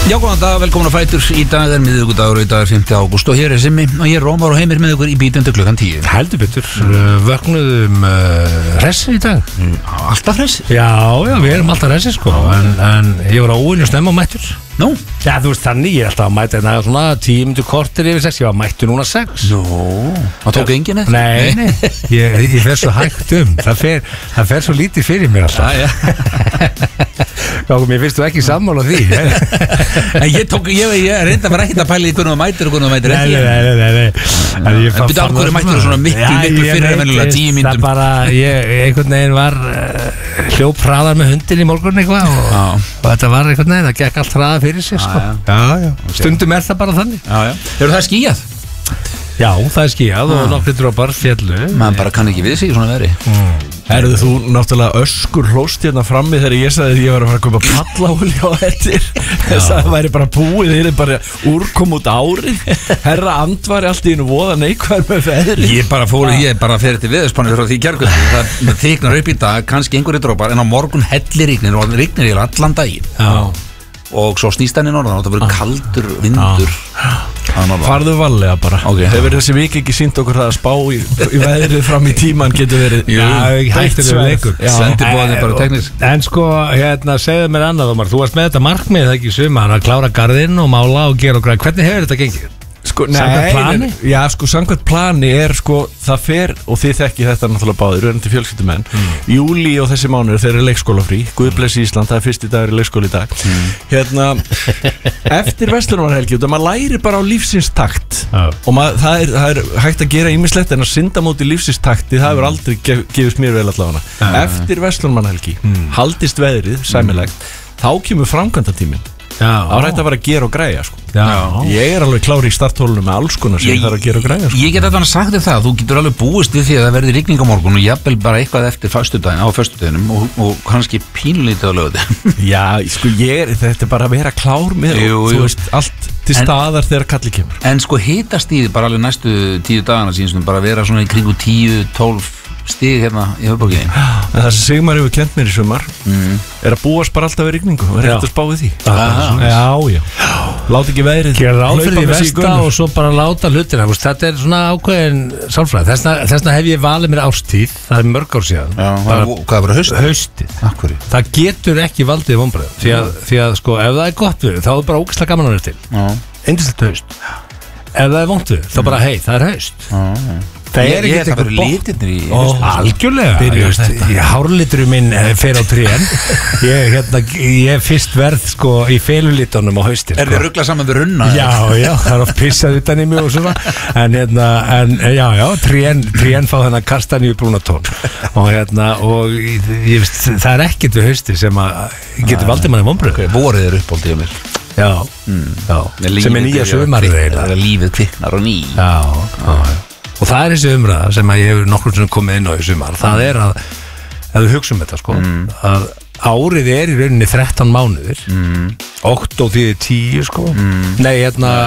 Já, góðan dag, velkomin á Fætur. Í dag miðvikudagur, í dag 5. ágúst og hér Simmi og ég Rómar og Heimir með ykkur í bítandi klukkan 10. Heldur betur, vöknuðum hressir í dag. Alltaf hressir? Já, við erum alltaf hressir sko, en ég var á óinu snemma mættur. Nú? Já, þú veist þannig, ég er alltaf að mæta hérna svona 10 korter yfir 6, ég var mættur núna 6. Það tók enginn eftir? Nei, ég fer svo hægt það fer svo lítið fyrir mér alltaf. Já, mér finnst þú ekki sammála því. Ég reynda bara ekkert að pæla í hvernig þú mætir og hvernig þú mætir ekki. Nei. En byrja á hverju mætir þú svona miklu fyrir en venjulega 10 mínútum. Það bara, einhvern veginn var hljóp hraðar með hundin í morgun eitthvað og þetta var einhvern veginn, það gekk allt hraða fyrir sér sko. Já. Stundum er það bara þannig. Hefur það skýjað? Já, það er skýjað og nokkri dropar fjallu. Man bara kann ekki við sig í svona veðri. Herðu þú náttúrulega öskur hlóst hérna frammi þegar ég sagði að ég var að fara að kaupa pallahólja á eftir þess að það væri bara búið, þeir eru bara úrkom út árið, herra andvari allt í einu voða neikvæður með veðri. Ég bara fer til veðurspáni frá því kjærkvöldi, það þyknar upp í dag, kannski einhverju dropar, en á morgun hellir rignir og rignir í allan daginn. Já. Og svo snýst hann í norðan og það verður kaldur vindur. Farðu varlega bara. Hefur þessi viki ekki sýnt okkur það að spá í veðrið fram í tíman getur verið hættilega leikur. Sendibóðin bara teknis. En sko, segðu mér annað Ómar, þú varst með þetta markmið það ekki sumar að klára garðinn og mála og gera og græða. Hvernig hefur þetta gengið? Samkvæmt plani? Já, samkvæmt plani er það fer, og þið þekki þetta náttúrulega báðir, verðandi fjölskyldumenn. Júlí og þessi mánuður, þeir eru leikskólafrí. Guð blessi Ísland, það er fyrsti dagur í leikskóli í dag. Eftir verslunarmannahelgi, maður læri bara á lífsins takt. Og það er hægt að gera ýmislegt, en að synda móti lífsins takti, það hefur aldrei gefist mér vel allavega. Eftir verslunarmannahelgi, haldist veðrið, sæmilegt, þá kemur framkvæmdatíminn. Það var hægt að vera að gera og græja sko. Ég er alveg klári í starthólunum með alls konar sem það er að gera og græja sko. Ég get þetta sagt þér það, þú getur alveg búist við því að það verði rigning á morgun og jafnvel bara eitthvað eftir föstudeginum og kannski pínlítið á lögðu. Já, sko þetta er bara að vera klár með og þú veist allt til staðar þegar kalli kemur. En sko hitastíð bara alveg næstu 10 dagana síðan bara vera svona í kringu 10-12 stig hérna í höfuborginni. En það sem Sigmar hefur kent mér í sumar er að búast bara alltaf við rigningu og er ekkert að spá við því. Já. Láta ekki veðrið gera áfyrir í vesta og svo bara láta hlutina. Þetta er svona ákveðin sálfræði. Þessna hef ég valið mér árstíð. Það er mörg ár síðan. Hvað var það? Haustið. Það getur ekki valdið vonbrigðum því að sko ef það er gott við þá er bara ógeðslega gaman að vera til. Yndislegt haust. Ef það er vont við þá bara hei, það er haust. Það er ekki eitthvað litirnir í algjörlega. Hárliturum minn fer á trén. Ég fyrst verð sko í felulitunum á haustin. Er þið ruglað saman við runna? Já, það er oft pissað utan í mig og svona. En trén fá þennan kastanjúbrúna tón. Og það er ekkert við hausti sem að getur valdið manni vonbrigði. Vorið er uppáldið á mér. Já. Sem er nýja sumarið eiginlega. Lífið kviknar og ný. Já. Og það er þessi umræða sem að ég hefur nokkur sem komið inn á í sumar. Það er að við hugsaum þetta sko, að árið er í rauninni 13 mánuðir. Októ þýðir 10 sko. Nei,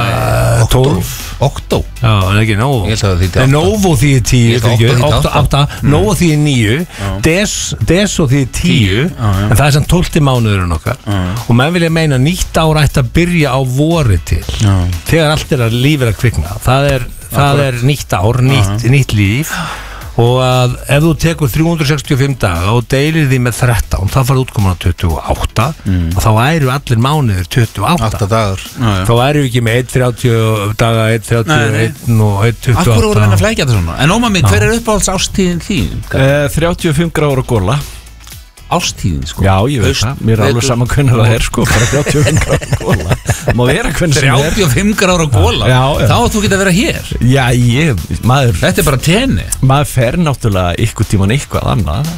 12. Októ? Já, en ekki nóvo. Ég held að það þýðir 8. Nóvo þýðir 10, 8. Nóvo þýðir 9. Deso þýðir 10. En það er samt 12 mánuðurinn okkar. Og menn vilja meina nýtt ár ætti að byrja á vori til. Þegar allt er að lífið að kvikna. Það er nýtt ár, nýtt líf. Og að ef þú tekur 365 daga og deilir því með 13 þá farið útkoman á 28 og þá væru allir mánuðir 28 8 dagar. Þá væru ekki með 1,30 daga, 1,31 og 1,28. Af hverju voru að flækja þetta svona? En Ómar minn, hver er uppáhalds ástíðin þín? 35 gráður og góla. Ástíðin sko. Já, ég veit það, mér er alveg saman hvernig það er sko, bara 35 gráður og góla. Má vera hvernig sem er 35 gráður og góla? Þá þú geta að vera hér. Já, þetta er bara tenni. Maður fer náttúrulega ykkur tíman eitthvað annað.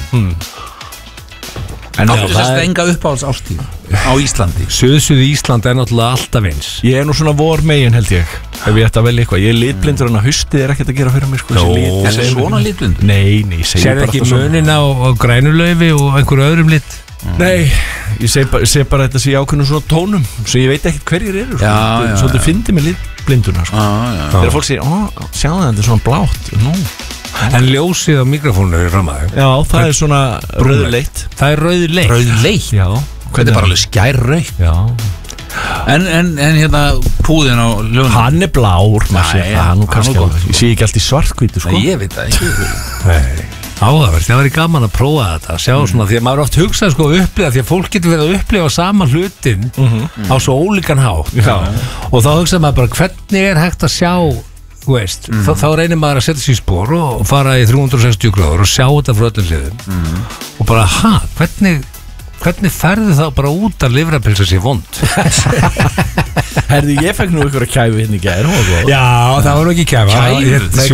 En áttu þess enga uppáhalds ástíð á Íslandi? Suðu Ísland er náttúrulega alltaf eins. Ég er nú svona vormegin held ég, ef ég ætti að velja eitthvað. Ég er litblindur en að haustið er ekkert að gera fyrir mig sko. Er það svona litblindur? Nei, ég segi bara þetta svona. Sér ekki munin á grænulaufi og einhverju öðrum lit? Nei, ég segi bara þetta sé ákveðnum svona tónum svo ég veit ekkert hverjir eru svo þetta fyndi með litblinduna sko. Þegar fólk segir, sjáðu þetta er svona blátt. En ljósið á mikrofónu er framæði. Já, það er svona rauðleitt. Það er rauðleitt. Rauðleitt? Já. Þetta er bara alveg skærrautt. Já. En hérna púðin á ljónum. Hann blár, maður sé það nú kannski. Ég sé ekki allt í svartkvítu, sko. Nei, ég veit það ekki. Nei. Áhugavert, það væri gaman að prófa þetta, sjá svona, því að maður oft hugsa sko upplifa, því að fólk getur verið að upplifa saman hlutin á svo ólíkan hátt og þá hugsa maður bara hvernig er hægt að sjá, þú veist, þá reynir maður að setja sér í spor og fara í 360 gráður og sjá þetta frá öllum hliðum og bara, hvernig ferði þá bara út að lifrapilsa sér vond? Herði, ég fekk nú ykkur að kæfi hérna í gær. Já, það var nú ekki kæfa.